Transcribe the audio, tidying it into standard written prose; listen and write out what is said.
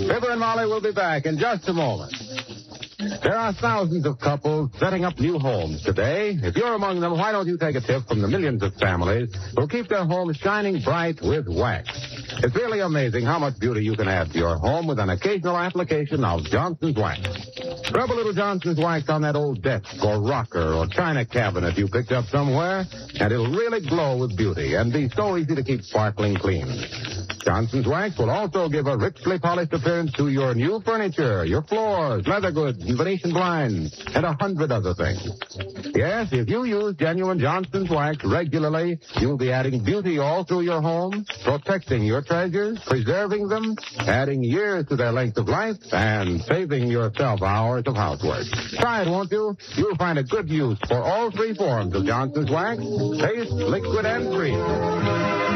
Fibber and Molly will be back in just a moment. There are thousands of couples setting up new homes today. If you're among them, why don't you take a tip from the millions of families who keep their homes shining bright with wax? It's really amazing how much beauty you can add to your home with an occasional application of Johnson's Wax. Rub a little Johnson's Wax on that old desk or rocker or china cabinet you picked up somewhere, and it'll really glow with beauty and be so easy to keep sparkling clean. Johnson's Wax will also give a richly polished appearance to your new furniture, your floors, leather goods, and Venetian blinds, and 100 other things. Yes, if you use genuine Johnson's Wax regularly, you'll be adding beauty all through your home, protecting your treasures, preserving them, adding years to their length of life, and saving yourself hours of housework. Try it, won't you? You'll find a good use for all three forms of Johnson's Wax: paste, liquid, and cream.